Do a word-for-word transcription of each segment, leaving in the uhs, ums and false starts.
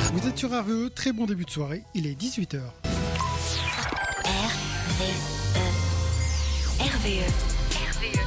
Vous êtes sur R V E, très bon début de soirée, il est dix-huit heures. R V E. R V E. R V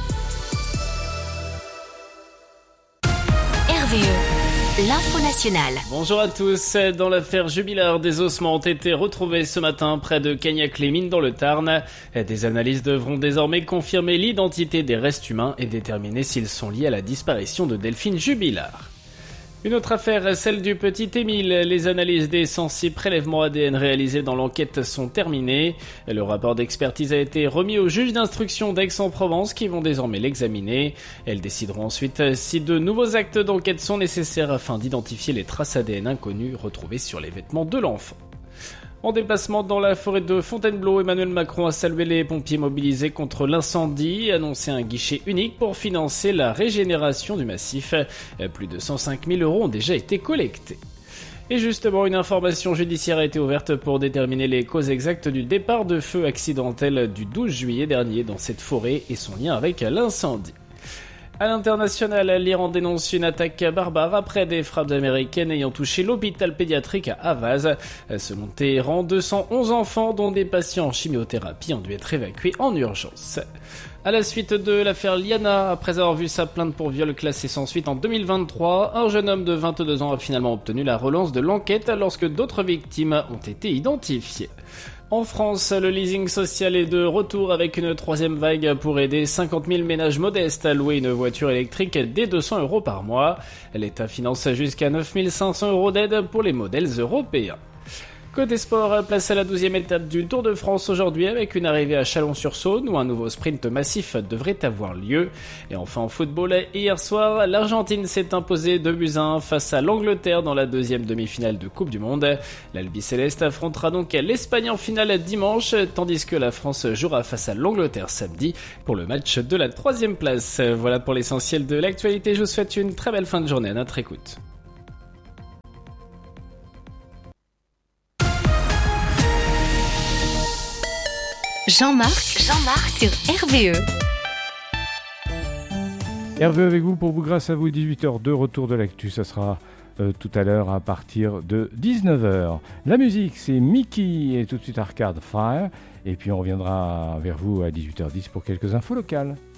E. R V E. L'info nationale. Bonjour à tous. Dans l'affaire Jubilard, des ossements ont été retrouvés ce matin près de Cagnac-les-Mines dans le Tarn. Des analyses devront désormais confirmer l'identité des restes humains et déterminer s'ils sont liés à la disparition de Delphine Jubilard. Une autre affaire, celle du petit Émile. Les analyses des cent six prélèvements A D N réalisés dans l'enquête sont terminées. Le rapport d'expertise a été remis aux juges d'instruction d'Aix-en-Provence qui vont désormais l'examiner. Elles décideront ensuite si de nouveaux actes d'enquête sont nécessaires afin d'identifier les traces A D N inconnues retrouvées sur les vêtements de l'enfant. En déplacement dans la forêt de Fontainebleau, Emmanuel Macron a salué les pompiers mobilisés contre l'incendie et annoncé un guichet unique pour financer la régénération du massif. Plus de cent cinq mille euros ont déjà été collectés. Et justement, une information judiciaire a été ouverte pour déterminer les causes exactes du départ de feu accidentel du douze juillet dernier dans cette forêt et son lien avec l'incendie. À l'international, l'Iran dénonce une attaque barbare après des frappes américaines ayant touché l'hôpital pédiatrique à Ahvaz. Selon Téhéran, deux cent onze enfants, dont des patients en chimiothérapie, ont dû être évacués en urgence. À la suite de l'affaire Liana, après avoir vu sa plainte pour viol classée sans suite en deux mille vingt-trois, un jeune homme de vingt-deux ans a finalement obtenu la relance de l'enquête lorsque d'autres victimes ont été identifiées. En France, le leasing social est de retour avec une troisième vague pour aider cinquante mille ménages modestes à louer une voiture électrique dès deux cents euros par mois. L'État finance jusqu'à neuf mille cinq cents euros d'aide pour les modèles européens. Côté sport, place à la douzième étape du Tour de France aujourd'hui avec une arrivée à Chalon-sur-Saône où un nouveau sprint massif devrait avoir lieu. Et enfin en football, hier soir, l'Argentine s'est imposée deux buts à un face à l'Angleterre dans la deuxième demi-finale de Coupe du Monde. L'Albiceleste affrontera donc l'Espagne en finale dimanche, tandis que la France jouera face à l'Angleterre samedi pour le match de la troisième place. Voilà pour l'essentiel de l'actualité, je vous souhaite une très belle fin de journée, à notre écoute. Jean-Marc, Jean-Marc sur R V E. R V E avec vous, pour vous, grâce à vous, dix-huit heures de retour de l'actu. Ça sera euh, tout à l'heure à partir de dix-neuf heures. La musique, c'est Mickey et tout de suite Arcade Fire. Et puis on reviendra vers vous à dix-huit heures dix pour quelques infos locales.